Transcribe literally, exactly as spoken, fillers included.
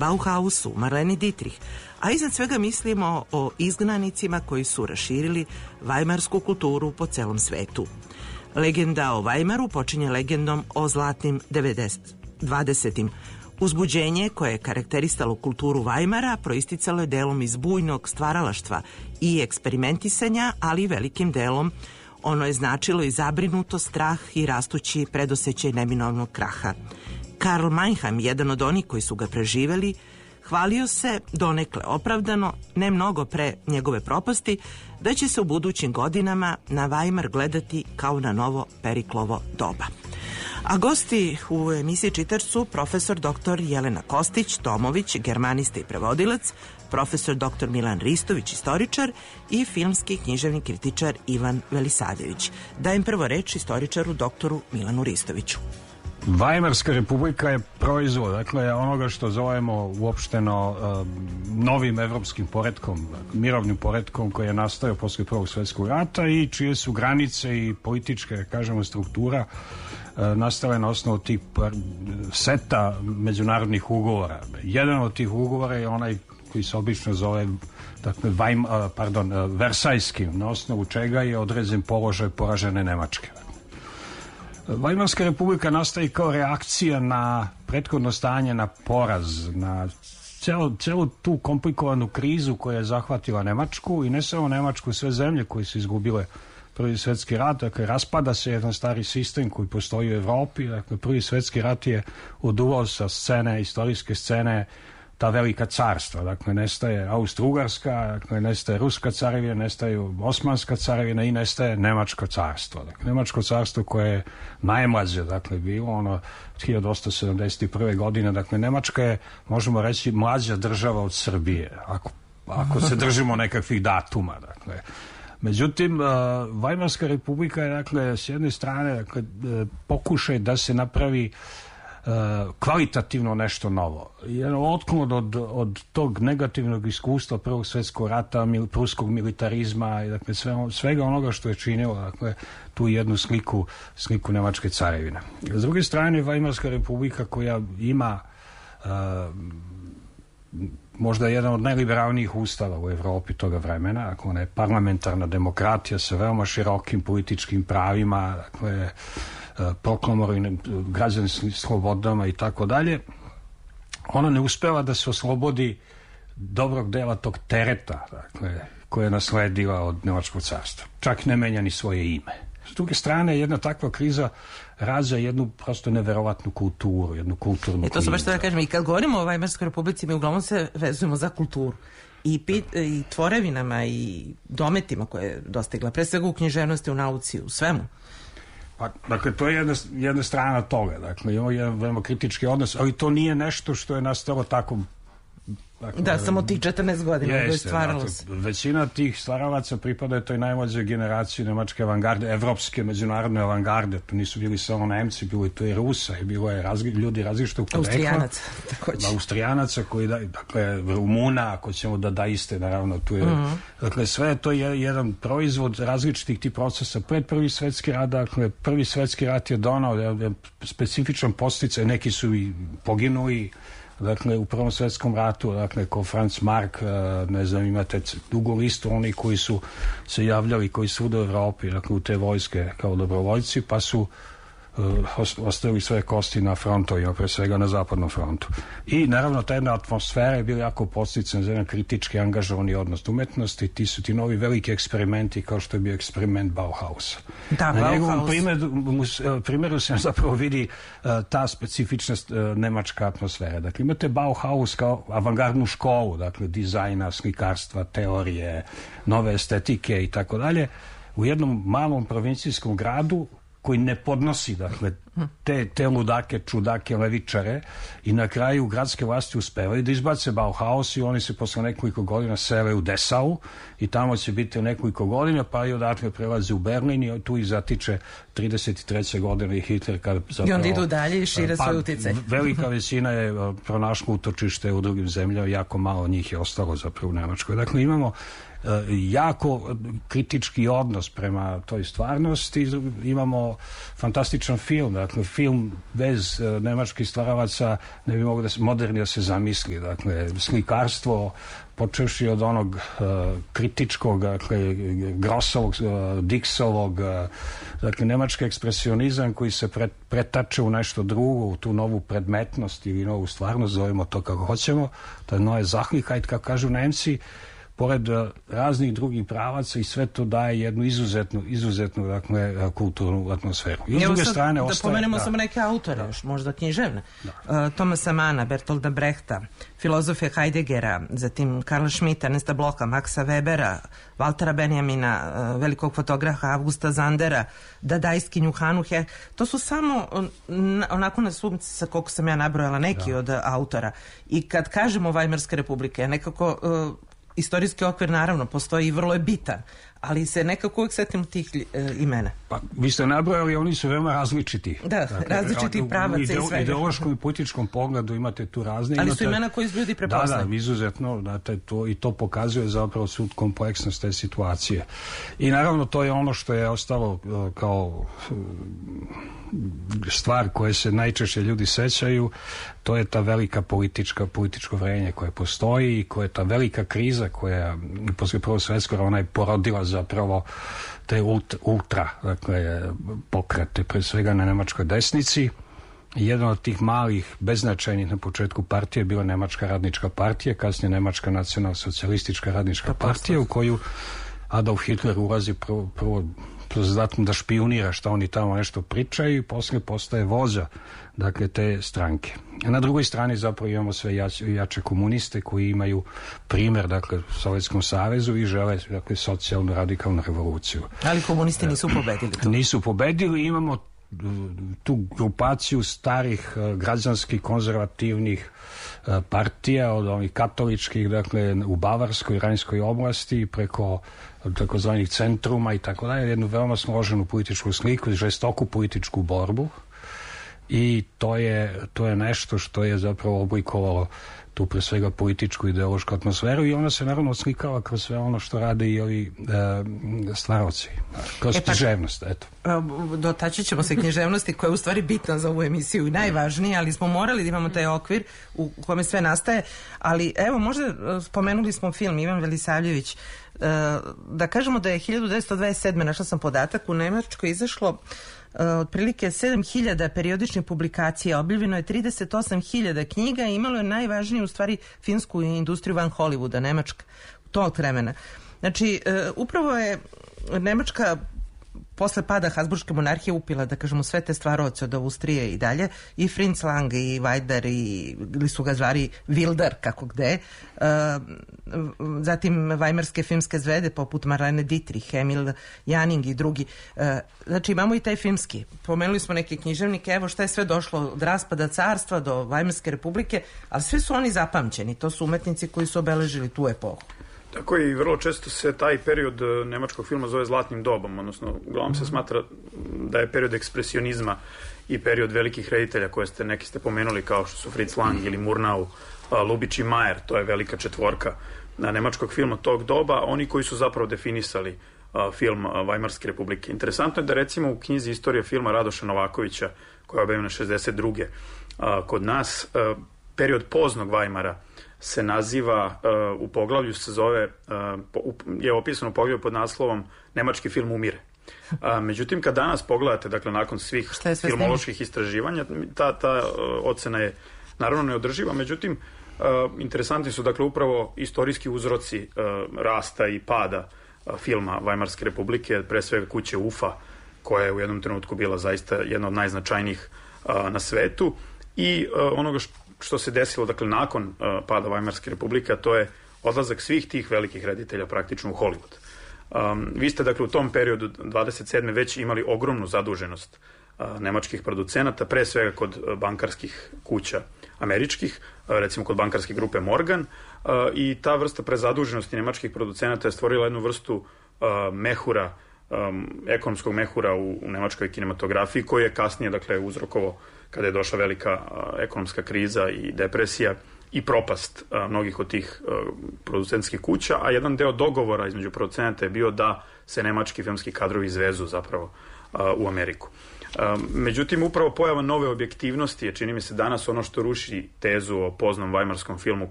Bauhausu, Marleni Dietrich, a iznad svega mislimo o izgnanicima koji su raširili vajmarsku kulturu po celom svetu. Legenda o Vajmaru počinje legendom o zlatnim dvadesetim. Uzbuđenje koje je karakterisalo kulturu Vajmara proisticalo je delom iz bujnog stvaralaštva i eksperimentisanja, ali velikim delom ono je značilo i zabrinuto, strah i rastući predosećaj neminovnog kraha. Karl Mannheim, jedan od onih koji su ga preživeli, hvalio se, donekle opravdano, ne mnogo pre njegove propasti, da će se u budućim godinama na Vajmar gledati kao na novo Periklovo doba. A gosti u emisiji Čitač su profesor doktor Jelena Kostić-Tomović, germanista i prevodilac, profesor doktor Milan Ristović, istoričar i filmski književni kritičar Ivan Velisadević. Dajem prvo reč istoričaru doktoru Milanu Ristoviću. Vajmarska republika je proizvod, dakle, onoga što zovemo uopšteno uh, novim evropskim poretkom, mirovnim poretkom koji je nastao posle Prvog svjetskog rata i čije su granice i političke, kažemo, struktura uh, nastale na osnovu tih seta međunarodnih ugovora. Jedan od tih ugovora je onaj koji se obično zove, dakle, Vajm, uh, pardon, uh, Versajskim, na osnovu čega je određen položaj poražene Nemačke. Vajmarska republika nastaje kao reakcija na prethodno stanje, na poraz, na celu, celu tu komplikovanu krizu koja je zahvatila Nemačku i ne samo Nemačku, sve zemlje koje su izgubile Prvi svjetski rat. Dakle, raspada se jedan stari sistem koji postoji u Evropi. Dakle, Prvi svjetski rat je oduvao sa scene, istorijske scene, ta velika carstva. Dakle, nestaje Austro-Ugarska, dakle, nestaje Ruska carevina, nestaje Osmanska carevina i nestaje Nemačko carstvo. Dakle, Nemačko carstvo koje je najmlađe, dakle, bilo ono hiljadu osamsto sedamdeset prve. godine. Dakle, Nemačka je, možemo reći, mlađa država od Srbije, ako, ako se držimo nekakvih datuma. Dakle, međutim, Vajmarska republika je, dakle, s jedne strane, dakle, pokušaj da se napravi kvalitativno nešto novo. Jedan otklon od, od tog negativnog iskustva Prvog svjetskog rata, mil, pruskog militarizma i, dakle, sve, svega onoga što je činilo, dakle, tu jednu sliku, sliku Nemačke carevine. S druge strane, Vajmarska republika koja ima uh, možda jedan od najliberalnijih ustava u Evropi toga vremena, dakle, ona je parlamentarna demokratija sa veoma širokim političkim pravima, dakle, proklamovanim građanskim slobodama i tako dalje, ona ne uspeva da se oslobodi dobrog dela tog tereta, dakle, koje je nasledila od Nemačkog carstva. Čak ne menja ni svoje ime. S druge strane, jedna takva kriza rađa jednu prosto neverovatnu kulturu, jednu kulturnu e, to krizu. To baš što da kažem, i kad govorimo o Vajmarskoj republici, mi uglavnom se vezujemo za kulturu. I, pit, i tvorevinama i dometima koje je dostigla, pre svega u književnosti, u nauci, u svemu. Pa, dakle, to je jedna, jedna strana toga. Dakle, imamo jedan veoma kritički odnos, ali to nije nešto što je nastalo tako. Dakle, da, samo tih četrnaest godina je stvaralo dakle, se. Većina tih stvaralaca pripadaju toj najmlađoj generaciji nemačke avangarde, evropske međunarodne avangarde. To nisu bili samo Nemci, bilo je to i Rusa, i bilo je razli, ljudi različitog porekla. Austrijanaca, takođe. Austrijanaca koji da, dakle, Rumuna, ako ćemo da daiste, naravno, tu je. Mm-hmm. Dakle, sve je to je, jedan proizvod različitih tih procesa. Pred Prvi svjetski rat, dakle, Prvi svjetski rat je donao je, specifičan posticaj, neki su i poginuli, dakle, u Prvom svjetskom ratu, dakle, ko Franz Mark, ne znam, imate dugu listu oni koji su se javljali, koji su u Evropi, dakle, u te vojske kao dobrovoljci, pa su uh, ostavili svoje kosti na frontovima, pre svega na zapadnom frontu. I, naravno, ta jedna atmosfera je bila jako podsticana za jedan kritički angažovani odnos umetnosti. Ti su ti novi veliki eksperimenti, kao što je bio eksperiment Bauhausa. Da, na Bauhaus. njegovom primjeru, primjeru se zapravo vidi uh, ta specifična uh, nemačka atmosfera. Dakle, imate Bauhaus kao avangardnu školu, dakle, dizajna, slikarstva, teorije, nove estetike i tako dalje, u jednom malom provincijskom gradu koji ne podnosi, dakle, te, te ludake, čudake, levičare, i na kraju gradske vlasti uspevaju da izbace Bauhaus i oni se posle nekoliko godina sele u Dessau i tamo će biti nekoliko godina, pa i odatle prelaze u Berlin i tu ih zatiče trideset treće godine i Hitler kad zapravo... I onda idu dalje i šire pa, svoj uticaj. Velika većina je pronašla utočište u drugim zemljama, jako malo njih je ostalo zapravo u Nemačkoj. Dakle, imamo jako kritički odnos prema toj stvarnosti. Imamo fantastičan film, Dakle, film bez uh, nemačkih stvaravaca ne bi mogao da se, moderni da se zamisli. Dakle, slikarstvo, počevši od onog uh, kritičkog, dakle, Grossovog, uh, Dixovog, uh, dakle, nemački ekspresionizam koji se pre, pretače u nešto drugo, u tu novu predmetnost ili novu stvarnost, zovemo to kako hoćemo, to je noje Sachlichkeit, kako kažu Nemci, pored raznih drugih pravaca i sve to daje jednu izuzetnu, izuzetnu dakle, kulturnu atmosferu. I s druge strane da ostaje... pomenemo da. samo neke autore, da. još, možda književne. Da. Uh, Thomasa Manna, Bertolda Brechta, filozofe Heideggera, zatim Karla Schmidta, Ernesta Blocha, Maxa Webera, Waltera Benjamina, uh, velikog fotografa Augusta Zandera, Dadajskinju, Hanuhe. To su samo on, onako na sumci koliko sam ja nabrojala neki da. od autora. I kad kažemo Weimarska republika, nekako... Uh, istorijski okvir naravno postoji i vrlo je bitan, ali se nekako uvijek setimo tih e, imena. Pa, vi ste nabrojali, oni su veoma različiti. Da, dakle, različiti pravaca i svega. U ideološkom i političkom pogledu imate tu razne. Ali imate, su imena koji ljudi prepoznaju. Da, da, izuzetno, znate, to, i to pokazuje zapravo svu kompleksnost te situacije. I naravno to je ono što je ostalo kao stvar koje se najčešće ljudi sećaju, to je ta velika politička, političko vrenje koje postoji i koja je ta velika kriza koja posle Prvog svjetskog ona je porodila zapravo te ultra, dakle, pokrete, pre svega na nemačkoj desnici. Jedan od tih malih, beznačajnih na početku partije je bila Nemačka radnička partija, kasnije Nemačka nacionalsocijalistička radnička partija, u koju Adolf Hitler ulazi prvo, prvo zatim da špionira šta oni tamo nešto pričaju i posle postaje vođa, dakle, te stranke. A na drugoj strani zapravo imamo sve jače, jače komuniste koji imaju primer, dakle, u Sovjetskom savezu i žele, dakle, socijalnu radikalnu revoluciju. Ali komunisti nisu pobedili to. Nisu pobedili, imamo tu grupaciju starih građanskih konzervativnih partija od onih katoličkih, dakle, u Bavarskoj, Rajnskoj oblasti preko takozvanih centruma i tako dalje, jednu veoma složenu političku sliku, žestoku političku borbu i to je, to je nešto što je zapravo oblikovalo tu pre svega političku ideološku atmosferu i ona se naravno oslikava kroz sve ono što rade i ovi e, stvaroci, kroz e pa, književnost, eto. Dotaći ćemo se književnosti koja je u stvari bitna za ovu emisiju i najvažnija, ali smo morali da imamo taj okvir u kome sve nastaje, ali evo možda spomenuli smo film Ivan Velisavljević, da kažemo da je hiljadu devetsto dvadeset sedme našla sam podatak, u Nemačkoj izašlo Uh, otprilike sedam hiljada periodičnih publikacija, objavljeno je trideset osam hiljada knjiga i imalo je najvažniju u stvari filmsku industriju van Hollywooda, Nemačka, tog vremena. Znači, uh, upravo je Nemačka posle pada Habsburške monarhije upila, da kažemo, sve te stvaroce od Austrije i dalje, i Fritz Lang i Weidner i, ili su ga zvali Wilder, kako gde, uh, zatim Weimarske filmske zvezde poput Marlene Dietrich, Emil Janing i drugi. Uh, znači imamo i taj filmski. Pomenuli smo neke književnike, evo šta je sve došlo od raspada carstva do Weimarske republike, ali sve su oni zapamćeni, to su umetnici koji su obeležili tu epohu. Tako i vrlo često se taj period nemačkog filma zove zlatnim dobom, odnosno uglavnom se smatra da je period ekspresionizma i period velikih reditelja koje ste, neki ste pomenuli kao što su Fritz Lang ili Murnau, Lubitsch i Mayer, to je velika četvorka nemačkog filma tog doba, oni koji su zapravo definisali film Weimarske republike. Interesantno je da recimo u knjizi Istorija filma Radoša Novakovića, koja je objavljena šezdeset druge kod nas, period poznog Weimara se naziva, uh, u poglavlju se zove, uh, je opisano u poglavlju pod naslovom Nemački film umire. Uh, međutim, kad danas pogledate, dakle, nakon svih filmoloških istraživanja, ta, ta uh, ocena je naravno neodrživa, međutim, uh, interesantni su, dakle, upravo istorijski uzroci uh, rasta i pada uh, filma Weimarske republike, pre svega kuće Ufa, koja je u jednom trenutku bila zaista jedna od najznačajnijih uh, na svetu, i uh, onoga što što se desilo, dakle, nakon uh, pada Weimarske republike, a to je odlazak svih tih velikih reditelja praktično u Hollywood. Um, vi ste, dakle, u tom periodu dvadeset sedme već imali ogromnu zaduženost uh, nemačkih producenata, pre svega kod uh, bankarskih kuća američkih, uh, recimo kod bankarske grupe Morgan, uh, i ta vrsta prezaduženosti nemačkih producenata je stvorila jednu vrstu uh, mehura, um, ekonomskog mehura u, u nemačkoj kinematografiji, koji je kasnije, dakle, uzrokovao kada je došla velika a, ekonomska kriza i depresija i propast a, mnogih od tih a, producentskih kuća, a jedan deo dogovora između producenata je bio da se nemački filmski kadrovi izvezu zapravo a, u Ameriku. Međutim, upravo pojava nove objektivnosti je, čini mi se, danas ono što ruši tezu o poznom vajmarskom filmu